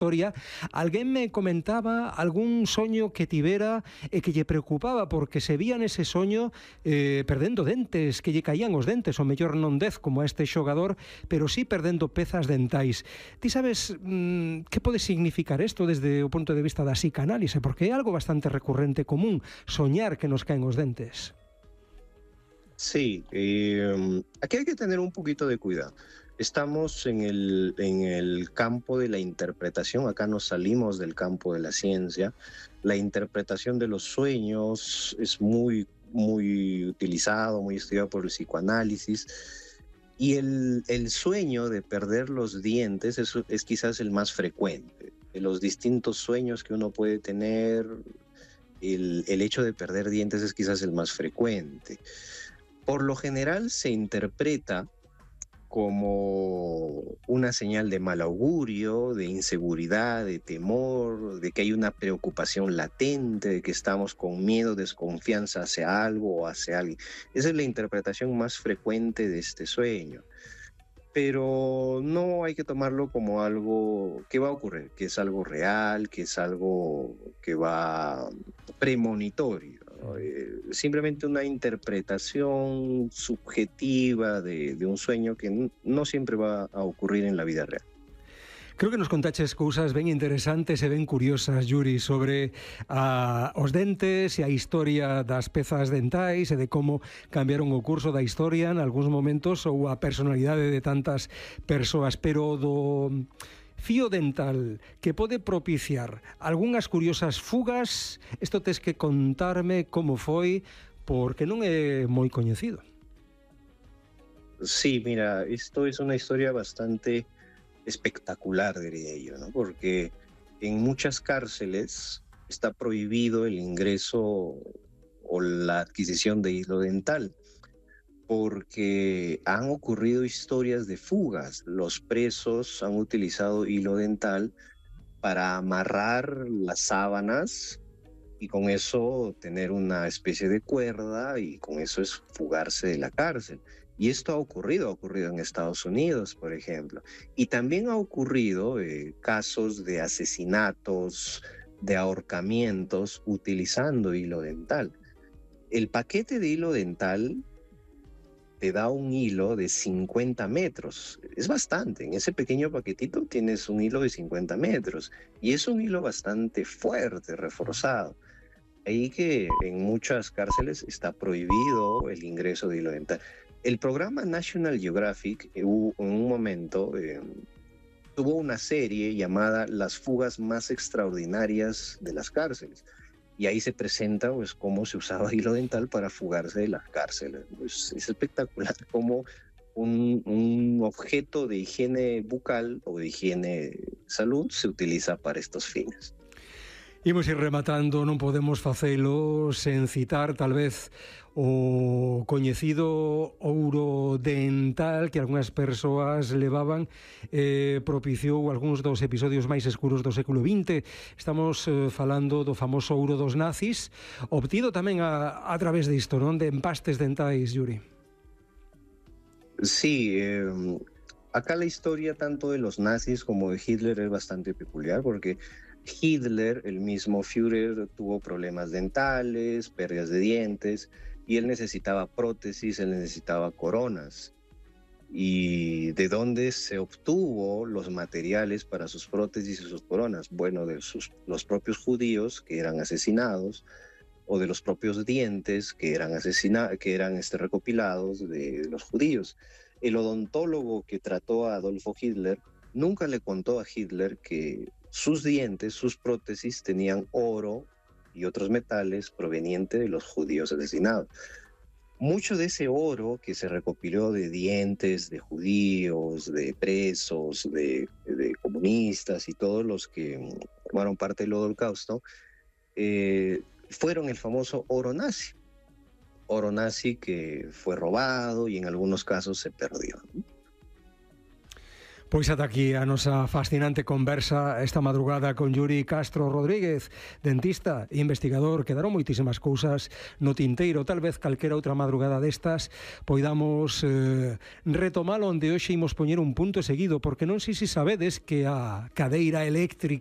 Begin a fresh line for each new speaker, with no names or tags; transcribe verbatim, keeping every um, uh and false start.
historia, alguén me comentaba algún soño que tivera e que lle preocupaba porque se vía nese soño eh, perdendo dentes, que lle caían os dentes, o mellor non dez como a este xogador, pero sí perdendo pezas dentais. Ti sabes mmm, que pode significar isto desde o punto de vista da psicanálise? Porque é algo bastante recurrente común, soñar que nos caen os dentes.
Sí, eh, aquí hay que tener un poquito de cuidado. Estamos en el, en el campo de la interpretación, acá nos salimos del campo de la ciencia. La interpretación de los sueños es muy, muy utilizado, muy estudiado por el psicoanálisis. Y el, el sueño de perder los dientes es, es quizás el más frecuente. De los distintos sueños que uno puede tener, el, el hecho de perder dientes es quizás el más frecuente. Por lo general se interpreta como una señal de mal augurio, de inseguridad, de temor, de que hay una preocupación latente, de que estamos con miedo, desconfianza hacia algo o hacia alguien. Esa es la interpretación más frecuente de este sueño. Pero no hay que tomarlo como algo que va a ocurrir, que es algo real, que es algo que va premonitorio. Eh, simplemente una interpretación subjetiva de, de un sueño que no, no siempre va a ocurrir en la vida real.
Creo que nos contaches cousas ben interesantes e ben curiosas, Yuri, sobre a, os dentes e a historia das pezas dentais e de como cambiaron o curso da historia en algúns momentos ou a personalidade de tantas persoas, pero do fío dental que pode propiciar algunhas curiosas fugas, isto tes que contarme como foi, porque non é moi coñecido.
Sí, mira, esto es una historia bastante espectacular, diría yo, ¿no? Porque en muchas cárceles está prohibido el ingreso o la adquisición de hilo dental, porque han ocurrido historias de fugas. Los presos han utilizado hilo dental para amarrar las sábanas y con eso tener una especie de cuerda y con eso es fugarse de la cárcel. Y esto ha ocurrido, ha ocurrido en Estados Unidos, por ejemplo. Y también ha ocurrido eh, casos de asesinatos, de ahorcamientos utilizando hilo dental. El paquete de hilo dental te da un hilo de cincuenta metros. Es bastante. En ese pequeño paquetito tienes un hilo de cincuenta metros. Y es un hilo bastante fuerte, reforzado. Ahí que en muchas cárceles está prohibido el ingreso de hilo dental. El programa National Geographic en un momento eh, tuvo una serie llamada Las fugas más extraordinarias de las cárceles. Y ahí se presenta pues, cómo se usaba hilo dental para fugarse de las cárceles. Pues, es espectacular cómo un, un objeto de higiene bucal o de higiene salud se utiliza para estos fines.
Imos ir rematando, non podemos facelo sen citar tal vez o coñecido ouro dental que algunhas persoas levaban, eh, propiciou algúns dos episodios máis escuros do século vinte. Estamos eh, falando do famoso ouro dos nazis, obtido tamén a, a través disto, non? De empastes dentais, Yuri.
Sí, eh, acá la historia tanto de los nazis como de Hitler es bastante peculiar porque Hitler, el mismo Führer, tuvo problemas dentales, pérdidas de dientes, y él necesitaba prótesis, él necesitaba coronas. ¿Y de dónde se obtuvo los materiales para sus prótesis y sus coronas? Bueno, de sus, los propios judíos que eran asesinados, o de los propios dientes que eran, asesina que eran este, recopilados de los judíos. El odontólogo que trató a Adolfo Hitler nunca le contó a Hitler que sus dientes, sus prótesis tenían oro y otros metales provenientes de los judíos asesinados. Mucho de ese oro que se recopiló de dientes de judíos, de presos, de, de comunistas y todos los que formaron parte del Holocausto, eh, fueron el famoso oro nazi. Oro nazi que fue robado y en algunos casos se perdió, ¿no?
Pois ata aquí a nosa fascinante conversa esta madrugada con Yuri Castro Rodríguez, dentista e investigador. Quedaron moitísimas cousas no tinteiro. Tal vez calquera outra madrugada destas poidamos eh, retomalo onde hoxe imos poñer un punto seguido, porque non sei se sabedes que a cadeira eléctrica